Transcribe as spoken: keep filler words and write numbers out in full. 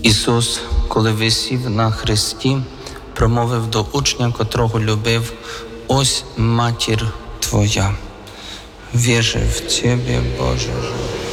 Ісус, коли висів на хресті, промовив до учня, котрого любив: «Ось матір Твоя». Wierzę w Ciebie, Boże.